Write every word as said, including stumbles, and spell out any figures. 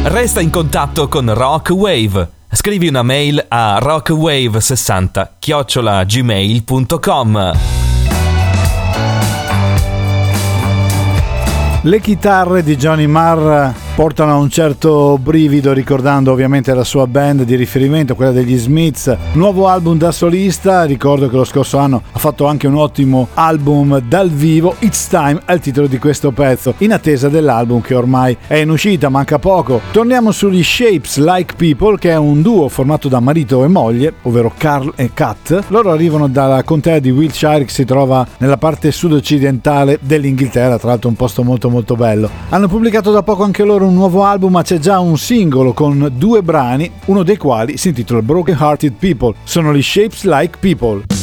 Resta in contatto con Rock Wave. Scrivi una mail a rockwave sessanta chiocciola gmail punto com. Le chitarre di Johnny Marr portano a un certo brivido, ricordando ovviamente la sua band di riferimento, quella degli Smiths. Nuovo album da solista, ricordo che lo scorso anno ha fatto anche un ottimo album dal vivo. It's Time è il titolo di questo pezzo, in attesa dell'album che ormai è in uscita, manca poco. Torniamo sugli Shapes Like People, che è un duo formato da marito e moglie, ovvero Carl e Kat. Loro arrivano dalla contea di Wiltshire, che si trova nella parte sud-occidentale dell'Inghilterra, tra l'altro un posto molto molto bello. Hanno pubblicato da poco anche loro un nuovo album, ma c'è già un singolo con due brani, uno dei quali si intitola Broken Hearted People. Sono gli Shapes Like People.